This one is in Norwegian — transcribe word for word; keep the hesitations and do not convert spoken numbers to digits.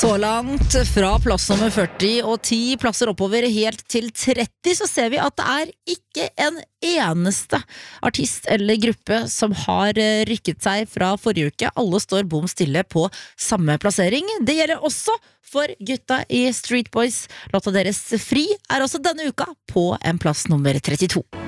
Så langt fra plass nummer førti og ti plasser oppover helt til tretti så ser vi at det er ikke en eneste artist eller gruppe som har rykket seg fra forrige uke. Alle står bom stille på samme plassering. Det gjelder også for gutta i Street Boys. Låta deres Fri er også denne uka på en plass nummer trettito.